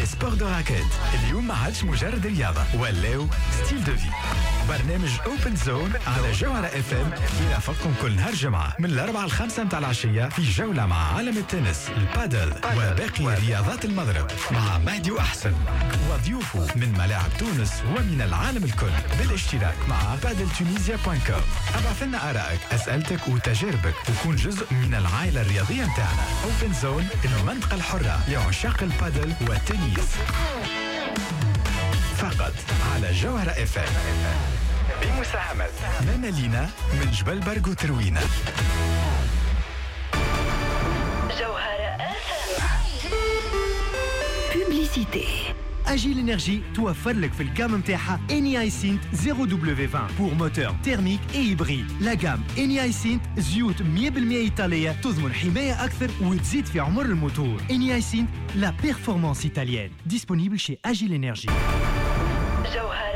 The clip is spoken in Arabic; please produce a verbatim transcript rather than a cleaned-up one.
سبور دو راكيت اليوم ما عادش مجرد رياضة ولاو ستيل دو في. برنامج اوبن زون على جوهرة اف ام يرافقكم كل نهار جمعة من الأربعة الخامسة متاع العشية في جولة مع عالم التنس البادل وباقي رياضات المضرب مع مهدي وأحسن وضيوفه من ملاعب تونس ومن العالم الكل بالاشتراك مع بادل تونيزيا دوت كوم. ابعث لنا آرائك أسئلتك وتجاربك وكون جزء من العائلة الرياضية متاعنا. اوبن زون المنطقة الحرة لعشاق البادل والتنس فقط على جوهرة اف ام بمساهمة ماما لينا من جبل برغو تروينا. جوهرة اف ام. بوبليسيتي. Agile Energy توفر لك في الجام متاعها إني هايسنت زيرو دبليو عشرين pour moteur thermique et hybride. لا جام إني هايسنت زيوت مية بالمية إيطالية تضمن حماية أكثر وتزيد في عمر الموتور. إني هايسنت لا بيرفورمانس إيطاليenne. Disponible chez Agile Energy. جوهرة